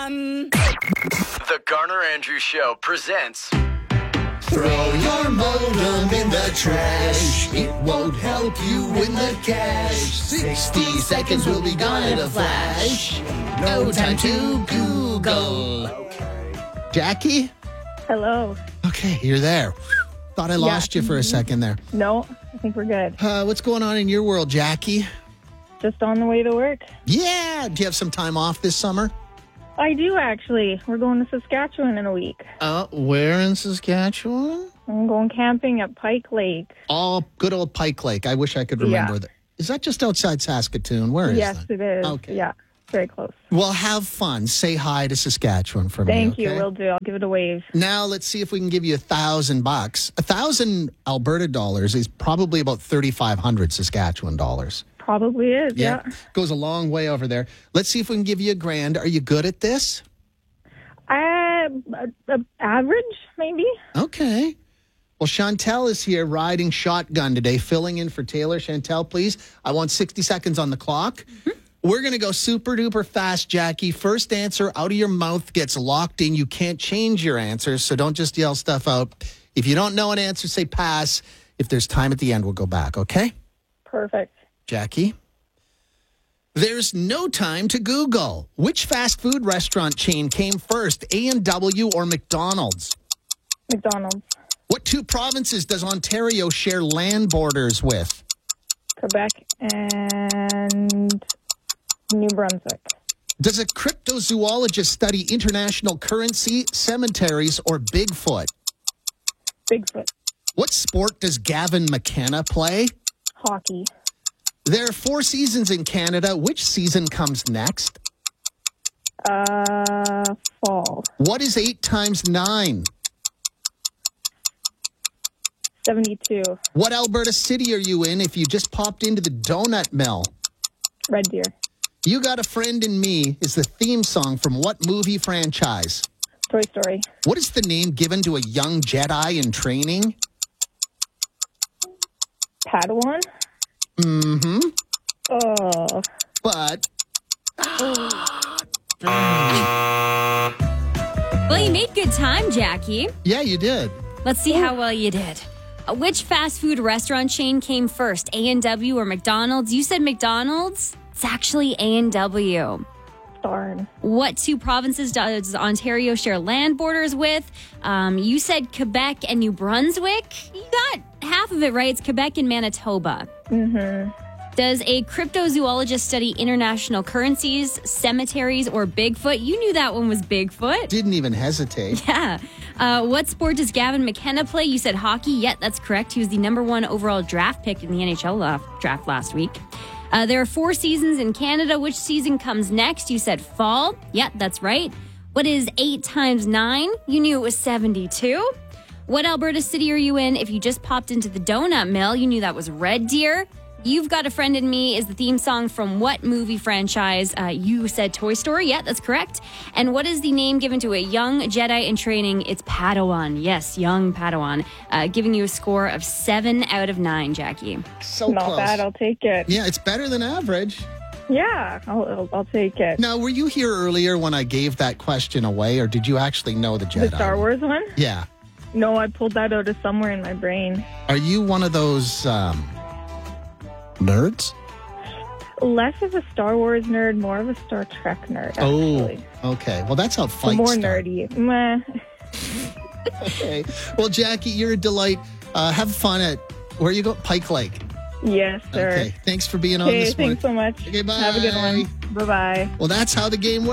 fun. The Garner Andrews Show presents Throw your modem in the trash. It won't help you win the cash. 60 seconds will be gone in a flash. No time to Google. Jackie? Hello. Okay, you're there. Thought I lost you for a second there. No, I think we're good. What's going on in your world, Jackie? Just on the way to work. Yeah. Do you have some time off this summer? I do, actually. We're going to Saskatchewan in a week. Where in Saskatchewan? I'm going camping at Pike Lake. Oh, good old Pike Lake. I wish I could remember that. Is that just outside Saskatoon? Where is Yes, that? it is. Okay. Yeah, very close. Well, have fun. Say hi to Saskatchewan for me. Thank you. Okay? Will do. I'll give it a wave. Now let's see if we can give you $1,000. 1,000 Alberta dollars is probably about 3,500 Saskatchewan dollars. Probably is, yeah. Goes a long way over there. Let's see if we can give you $1,000. Are you good at this? Average, maybe? Okay. Well, Chantel is here riding shotgun today, filling in for Taylor. Chantel, please. I want 60 seconds on the clock. Mm-hmm. We're going to go super duper fast, Jackie. First answer out of your mouth gets locked in. You can't change your answer, so don't just yell stuff out. If you don't know an answer, say pass. If there's time at the end, we'll go back, okay? Perfect. Jackie? There's no time to Google. Which fast food restaurant chain came first, A&W or McDonald's? McDonald's. What two provinces does Ontario share land borders with? Quebec and New Brunswick. Does a cryptozoologist study international currency, cemeteries, or Bigfoot? Bigfoot. What sport does Gavin McKenna play? Hockey. There are 4 seasons in Canada. Which season comes next? Fall. What is 8 times 9? 72. What Alberta city are you in if you just popped into the donut mill? Red Deer. You Got a Friend in Me is the theme song from what movie franchise? Toy Story. What is the name given to a young Jedi in training? Padawan. Mm-hmm. Oh. But... Well, you made good time, Jackie. Yeah, you did. Let's see how well you did. Which fast food restaurant chain came first, A&W or McDonald's? You said McDonald's. It's actually A&W. Darn. What two provinces does Ontario share land borders with? You said Quebec and New Brunswick. You got half of it right. It's Quebec and Manitoba. Mm-hmm. Does a cryptozoologist study international currencies, cemeteries, or Bigfoot? You knew that one was Bigfoot. Didn't even hesitate. Yeah. What sport does Gavin McKenna play? You said hockey. Yeah, that's correct. He was the number 1 overall draft pick in the NHL draft last week. There are 4 seasons in Canada. Which season comes next? You said fall. Yeah, that's right. What is 8 times 9? You knew it was 72. What Alberta city are you in? If you just popped into the donut mill, you knew that was Red Deer. You've Got a Friend in Me is the theme song from what movie franchise? You said Toy Story. Yeah, that's correct. And what is the name given to a young Jedi in training? It's Padawan. Yes, young Padawan. Giving you a score of 7 out of 9, Jackie. So Not close. bad. I'll take it. Yeah, it's better than average. Yeah, I'll take it. Now, were you here earlier when I gave that question away, or did you actually know the Jedi? The Star Wars one? Yeah. No, I pulled that out of somewhere in my brain. Are you one of those nerds? Less of a Star Wars nerd, more of a Star Trek nerd, actually. Oh, okay. Well, that's how fights More start. nerdy. Meh. Okay. Well, Jackie, you're a delight. Have fun at, where you go? Pike Lake. Yes, sir. Okay. Thanks for being on this morning. Thanks so much. Okay, bye. Have a good one. Bye-bye. Well, that's how the game works.